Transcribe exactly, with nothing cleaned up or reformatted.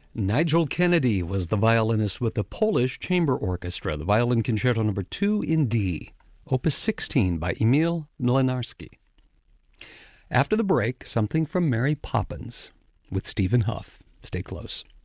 Nigel Kennedy was the violinist with the Polish Chamber Orchestra, the Violin Concerto Number two in D, Opus sixteen by Emil Mlynarski. After the break, something from Mary Poppins with Stephen Huff. Stay close.